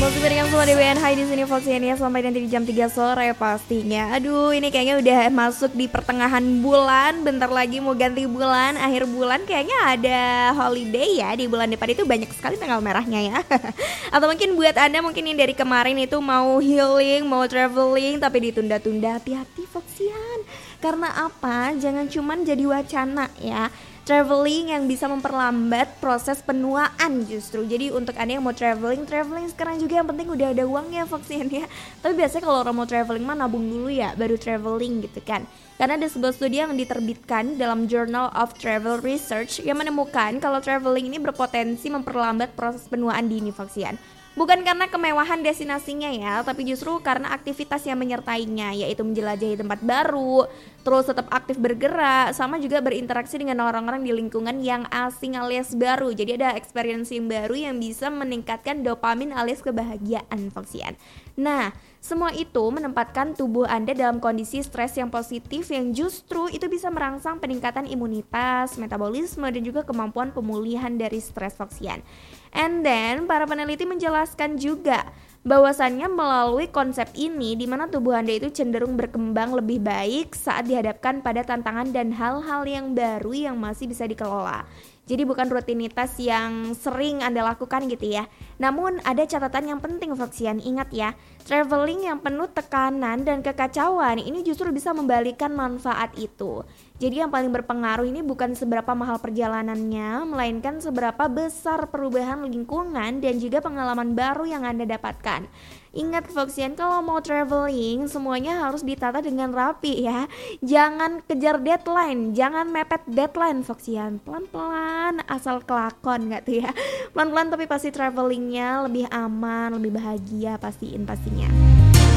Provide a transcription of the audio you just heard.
Masih berikan semua di WNH di sini Foxiania sampai nanti di jam 3 sore pastinya. Aduh, ini kayaknya udah masuk di pertengahan bulan, bentar lagi mau ganti bulan, akhir bulan kayaknya ada holiday ya di bulan depan itu banyak sekali tanggal merahnya ya. Atau mungkin buat Anda mungkin yang dari kemarin itu mau healing, mau traveling tapi ditunda-tunda, hati-hati Foxian. Karena apa? Jangan cuman jadi wacana ya. Traveling yang bisa memperlambat proses penuaan justru. Jadi untuk Anda yang mau traveling sekarang juga yang penting udah ada uang ya Foxian ya. Tapi biasanya kalau orang mau traveling mah nabung dulu ya baru traveling gitu kan. Karena ada sebuah studi yang diterbitkan dalam Journal of Travel Research yang menemukan kalau traveling ini berpotensi memperlambat proses penuaan dini Foxian. Bukan karena kemewahan destinasinya ya, tapi justru karena aktivitas yang menyertainya, yaitu menjelajahi tempat baru, terus tetap aktif bergerak, sama juga berinteraksi dengan orang-orang di lingkungan yang asing alias baru. Jadi ada experience yang baru yang bisa meningkatkan dopamin alias kebahagiaan Foxian. Nah, semua itu menempatkan tubuh Anda dalam kondisi stres yang positif yang justru itu bisa merangsang peningkatan imunitas, metabolisme, dan juga kemampuan pemulihan dari stres Foxian. And then, para peneliti menjelaskan juga bahwasannya melalui konsep ini di mana tubuh Anda itu cenderung berkembang lebih baik saat dihadapkan pada tantangan dan hal-hal yang baru yang masih bisa dikelola. Jadi bukan rutinitas yang sering Anda lakukan gitu ya. Namun ada catatan yang penting Foxian, ingat ya, traveling yang penuh tekanan dan kekacauan ini justru bisa membalikan manfaat itu. Jadi yang paling berpengaruh ini bukan seberapa mahal perjalanannya, melainkan seberapa besar perubahan lingkungan dan juga pengalaman baru yang Anda dapatkan. Ingat Foxian, kalau mau traveling semuanya harus ditata dengan rapi ya. Jangan kejar deadline, jangan mepet deadline Foxian. Pelan-pelan asal kelakon gak tuh ya. Pelan-pelan tapi pasti travelingnya lebih aman, lebih bahagia pastinya.